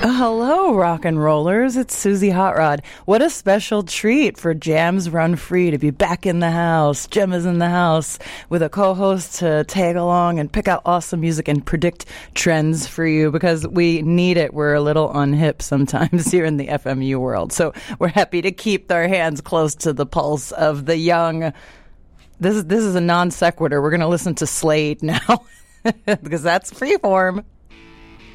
Hello, rock and rollers. It's Susie Hot Rod. What a special treat for Jams Run Free to be back in the house. Gemma's in the house with a co-host to tag along and pick out awesome music and predict trends for you because we need it. We're a little unhip sometimes here in the FMU world. So we're happy to keep our hands close to the pulse of the young. This is a non sequitur. We're going to listen to Slade now. Because that's freeform.